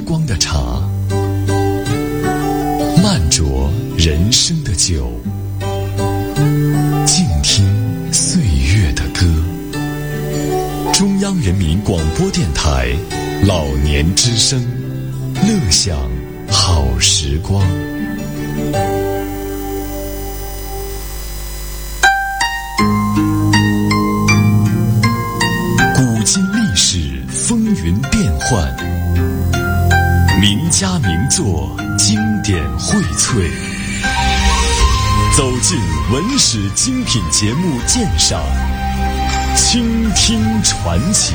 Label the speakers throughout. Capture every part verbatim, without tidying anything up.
Speaker 1: 光的茶，慢酌人生的酒，静听岁月的歌。中央人民广播电台老年之声，乐享好时光。古今历史风云变幻，名家名作经典荟萃，走进文史精品节目鉴赏，倾听传奇。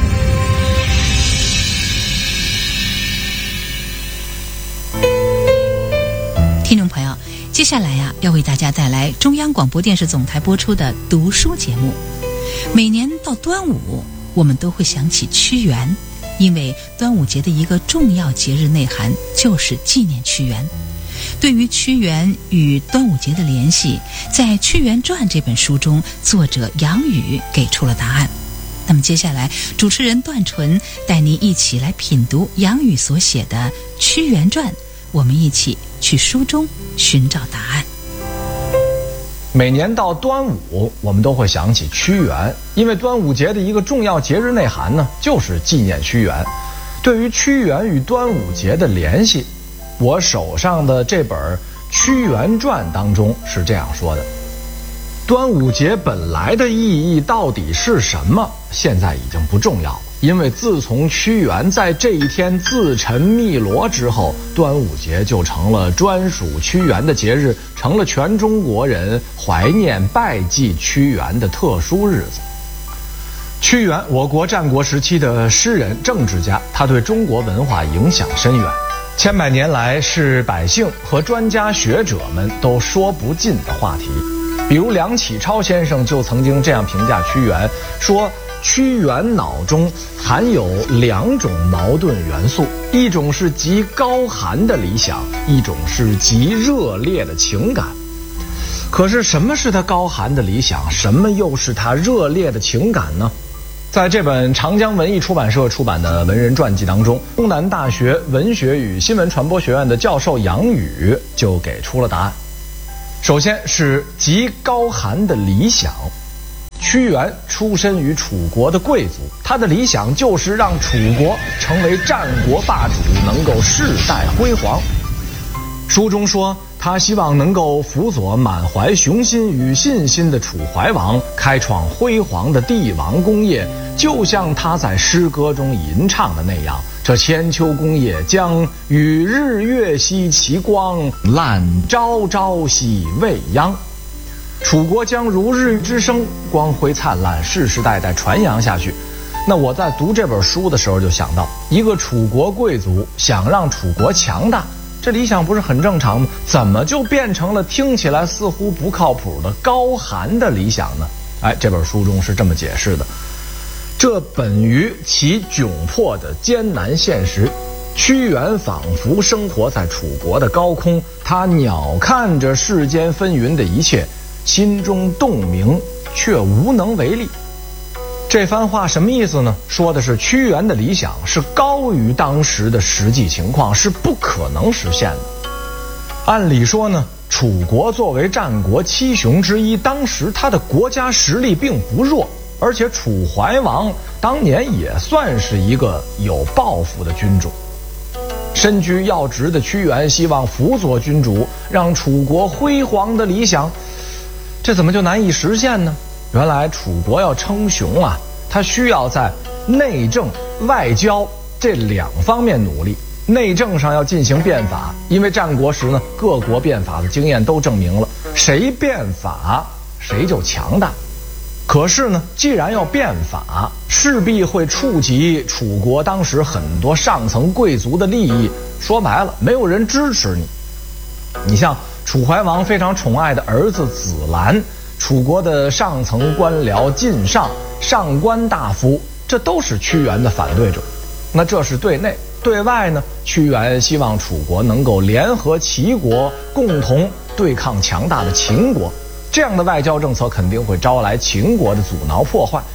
Speaker 2: 听众朋友，接下来呀、啊，要为大家带来中央广播电视总台播出的读书节目。每年到端午，我们都会想起屈原，因为端午节的一个重要节日内涵就是纪念屈原。对于屈原与端午节的联系，在《屈原传》这本书中，作者杨宇给出了答案。那么接下来，主持人段纯带您一起来品读杨宇所写的《屈原传》，我们一起去书中寻找答案。
Speaker 3: 每年到端午，我们都会想起屈原，因为端午节的一个重要节日内涵呢，就是纪念屈原。对于屈原与端午节的联系，我手上的这本《屈原传》当中是这样说的：端午节本来的意义到底是什么，现在已经不重要了，因为自从屈原在这一天自沉汨罗之后，端午节就成了专属屈原的节日，成了全中国人怀念拜祭屈原的特殊日子。屈原，我国战国时期的诗人、政治家，他对中国文化影响深远，千百年来是百姓和专家学者们都说不尽的话题。比如梁启超先生就曾经这样评价屈原，说屈原脑中含有两种矛盾元素，一种是极高寒的理想，一种是极热烈的情感。可是什么是他高寒的理想，什么又是他热烈的情感呢？在这本长江文艺出版社出版的文人传记当中，东南大学文学与新闻传播学院的教授杨宇就给出了答案。首先是极高寒的理想。屈原出身于楚国的贵族，他的理想就是让楚国成为战国霸主，能够世代辉煌。书中说，他希望能够辅佐满怀雄心与信心的楚怀王，开创辉煌的帝王功业，就像他在诗歌中吟唱的那样，这千秋功业将与日月兮其光，览朝朝兮未央。楚国将如日月之升，光辉灿烂，世世代代传扬下去。那我在读这本书的时候就想到，一个楚国贵族想让楚国强大，这理想不是很正常吗？怎么就变成了听起来似乎不靠谱的高寒的理想呢？哎，这本书中是这么解释的：这本于其窘迫的艰难现实。屈原仿佛生活在楚国的高空，他鸟瞰着世间纷纭的一切，心中洞明，却无能为力。这番话什么意思呢？说的是屈原的理想是高于当时的实际情况，是不可能实现的。按理说呢，楚国作为战国七雄之一，当时他的国家实力并不弱，而且楚怀王当年也算是一个有抱负的君主。身居要职的屈原希望辅佐君主，让楚国辉煌的理想，这怎么就难以实现呢？原来楚国要称雄啊，他需要在内政外交这两方面努力。内政上要进行变法，因为战国时呢，各国变法的经验都证明了，谁变法谁就强大。可是呢，既然要变法，势必会触及楚国当时很多上层贵族的利益，说白了，没有人支持你。你像楚怀王非常宠爱的儿子子兰，楚国的上层官僚晋上、上官大夫，这都是屈原的反对者。那这是对内。对外呢，屈原希望楚国能够联合齐国，共同对抗强大的秦国。这样的外交政策肯定会招来秦国的阻挠破坏，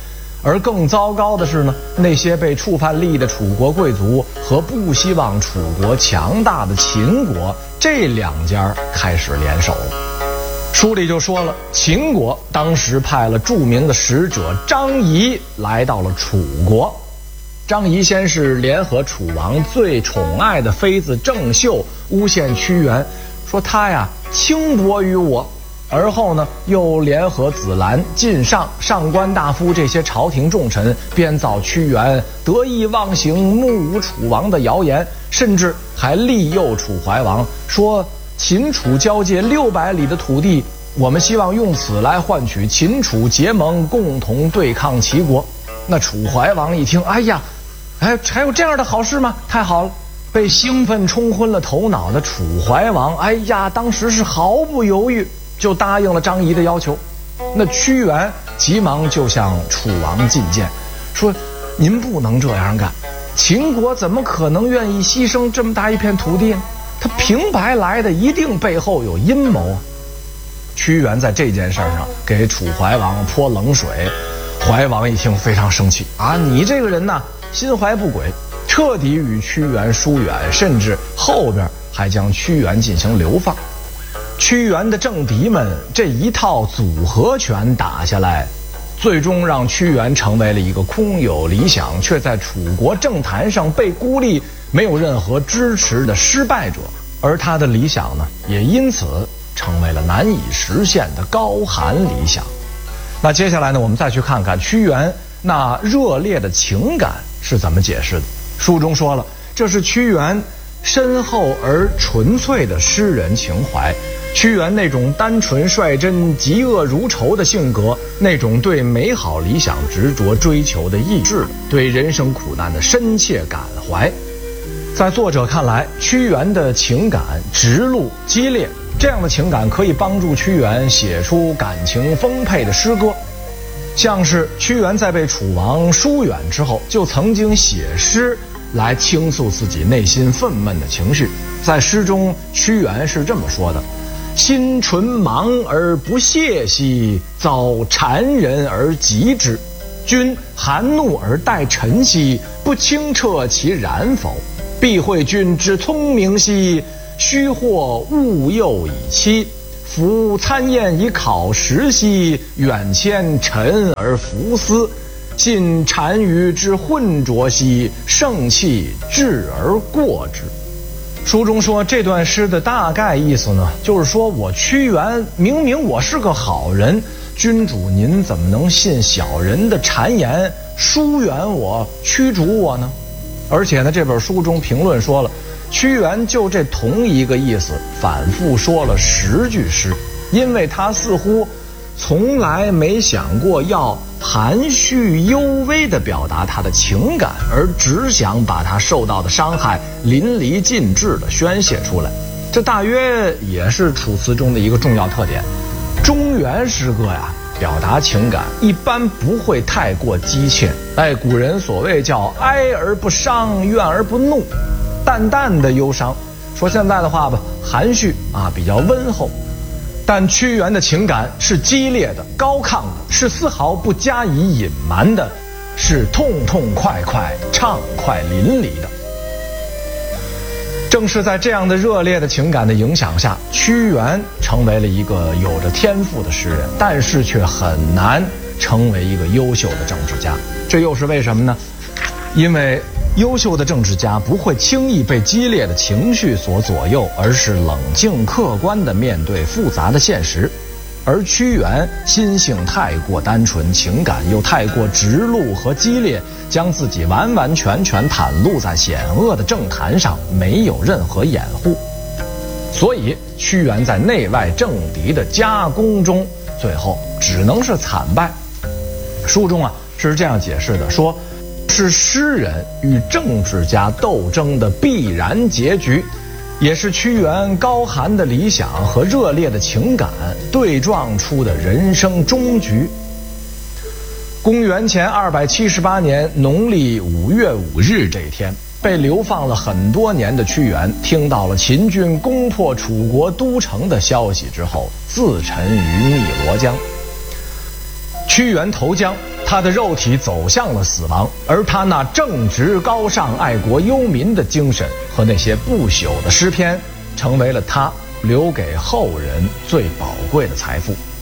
Speaker 3: 而更糟糕的是呢，那些被触犯利益的楚国贵族和不希望楚国强大的秦国，这两家开始联手了。书里就说了，秦国当时派了著名的使者张仪来到了楚国。张仪先是联合楚王最宠爱的妃子郑袖诬陷屈原，说他呀轻薄于我。而后呢，又联合子兰、晋上、上官大夫这些朝廷重臣，编造屈原得意忘形、目无楚王的谣言，甚至还利诱楚怀王，说秦楚交界六百里的土地，我们希望用此来换取秦楚结盟，共同对抗齐国。那楚怀王一听，哎呀，哎，还有这样的好事吗？太好了！被兴奋冲昏了头脑的楚怀王，哎呀，当时是毫不犹豫就答应了张仪的要求。那屈原急忙就向楚王进谏，说您不能这样干，秦国怎么可能愿意牺牲这么大一片土地呢？他平白来的，一定背后有阴谋啊。屈原在这件事上给楚怀王泼冷水，怀王一听非常生气啊，你这个人呐，心怀不轨，彻底与屈原疏远，甚至后边还将屈原进行流放。屈原的政敌们这一套组合拳打下来，最终让屈原成为了一个空有理想却在楚国政坛上被孤立，没有任何支持的失败者。而他的理想呢，也因此成为了难以实现的高寒理想。那接下来呢，我们再去看看屈原那热烈的情感是怎么解释的。书中说了，这是屈原深厚而纯粹的诗人情怀。屈原那种单纯率真、嫉恶如仇的性格，那种对美好理想执着追求的意志，对人生苦难的深切感怀，在作者看来，屈原的情感直露激烈，这样的情感可以帮助屈原写出感情丰沛的诗歌。像是屈原在被楚王疏远之后，就曾经写诗来倾诉自己内心愤懑的情绪。在诗中，屈原是这么说的：心纯芒而不泄兮，遭谗人而疾之。君含怒而待臣兮，不清澈其然否？必会君之聪明兮，虚或勿诱以欺。夫参宴以考实兮，远迁臣而弗思。信单于之混浊兮，盛气至而过之。书中说，这段诗的大概意思呢，就是说我屈原明明我是个好人，君主您怎么能信小人的谗言，疏远我，驱逐我呢？而且呢，这本书中评论说了，屈原就这同一个意思反复说了十句诗，因为他似乎从来没想过要含蓄幽微地表达他的情感，而只想把他受到的伤害淋漓尽致地宣泄出来。这大约也是楚辞中的一个重要特点。中原诗歌呀，表达情感一般不会太过激切，哎，古人所谓叫哀而不伤，怨而不怒，淡淡的忧伤。说现在的话吧，含蓄啊，比较温厚。但屈原的情感是激烈的、高亢的，是丝毫不加以隐瞒的，是痛痛快快、畅快淋漓的。正是在这样的热烈的情感的影响下，屈原成为了一个有着天赋的诗人，但是却很难成为一个优秀的政治家。这又是为什么呢？因为优秀的政治家不会轻易被激烈的情绪所左右，而是冷静客观地面对复杂的现实。而屈原心性太过单纯，情感又太过直露和激烈，将自己完完全全袒露在险恶的政坛上，没有任何掩护。所以屈原在内外政敌的夹攻中，最后只能是惨败。书中啊是这样解释的，说是诗人与政治家斗争的必然结局，也是屈原高寒的理想和热烈的情感对撞出的人生终局。公元前二百七十八年农历五月五日这一天，被流放了很多年的屈原听到了秦军攻破楚国都城的消息之后，自沉于汨罗江。屈原投江，他他的肉体走向了死亡，而他那正直高尚、爱国忧民的精神和那些不朽的诗篇，成为了他留给后人最宝贵的财富。